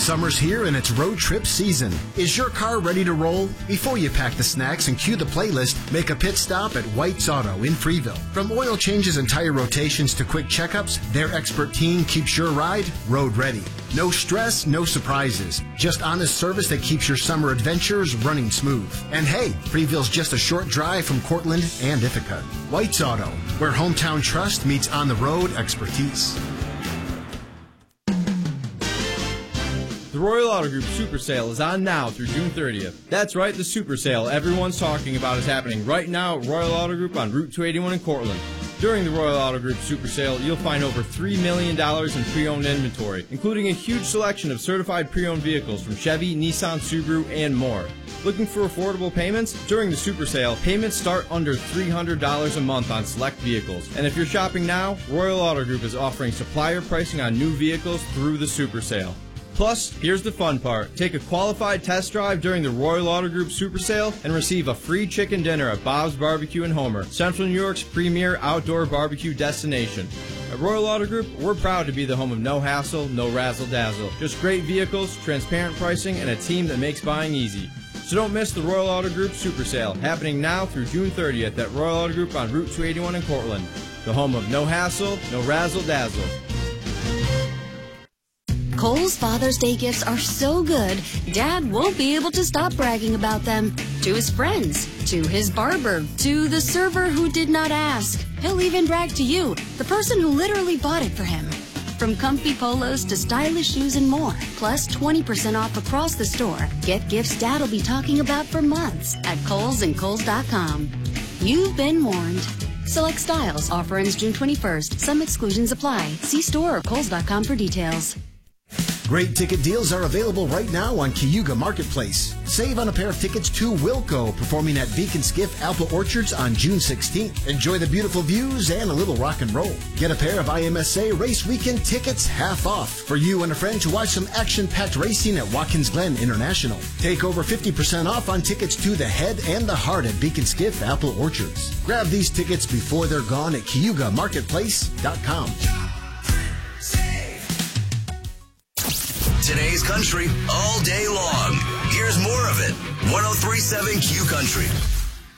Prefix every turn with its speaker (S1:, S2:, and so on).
S1: Summer's here and it's road trip season. Is your car ready to roll? Before you pack the snacks and cue the playlist, make a pit stop at White's Auto in Freeville. From oil changes and tire rotations to quick checkups, their expert team keeps your ride road ready. No stress, no surprises. Just honest service that keeps your summer adventures running smooth. And hey, Freeville's just a short drive from Cortland and Ithaca. White's Auto, where hometown trust meets on-the-road expertise.
S2: The Royal Auto Group Super Sale is on now through June 30th. That's right, the Super Sale everyone's talking about is happening right now at Royal Auto Group on Route 281 in Cortland. During the Royal Auto Group Super Sale, you'll find over $3 million in pre-owned inventory, including a huge selection of certified pre-owned vehicles from Chevy, Nissan, Subaru, and more. Looking for affordable payments? During the Super Sale, payments start under $300 a month on select vehicles. And if you're shopping now, Royal Auto Group is offering supplier pricing on new vehicles through the Super Sale. Plus, here's the fun part. Take a qualified test drive during the Royal Auto Group Super Sale and receive a free chicken dinner at Bob's Barbecue in Homer, Central New York's premier outdoor barbecue destination. At Royal Auto Group, we're proud to be the home of no hassle, no razzle-dazzle. Just great vehicles, transparent pricing, and a team that makes buying easy. So don't miss the Royal Auto Group Super Sale, happening now through June 30th at Royal Auto Group on Route 281 in Cortland. The home of no hassle, no razzle-dazzle.
S3: Kohl's Father's Day gifts are so good, Dad won't be able to stop bragging about them. To his friends, to his barber, to the server who did not ask. He'll even brag to you, the person who literally bought it for him. From comfy polos to stylish shoes and more, plus 20% off across the store. Get gifts Dad'll be talking about for months at Kohl's and Kohl's.com. You've been warned. Select styles. Offer ends June 21st. Some exclusions apply. See store or Kohl's.com for details.
S1: Great ticket deals are available right now on Cayuga Marketplace. Save on a pair of tickets to Wilco, performing at Beacon Skiff Apple Orchards on June 16th. Enjoy the beautiful views and a little rock and roll. Get a pair of IMSA Race Weekend tickets half off for you and a friend to watch some action-packed racing at Watkins Glen International. Take over 50% off on tickets to the Head and the Heart at Beacon Skiff Apple Orchards. Grab these tickets before they're gone at CayugaMarketplace.com.
S4: Today's country all day long. Here's more of it. 103.7 Q Country.